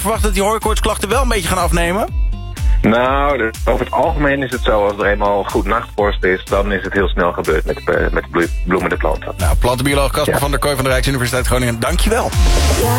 verwachten dat die hooikoortsklachten wel een beetje gaan afnemen? Nou, over het algemeen is het zo, als er eenmaal goed nachtvorst is, dan is het heel snel gebeurd met bloemende planten. Nou, plantenbioloog Casper van der Kooi van de Rijksuniversiteit Groningen, dankjewel.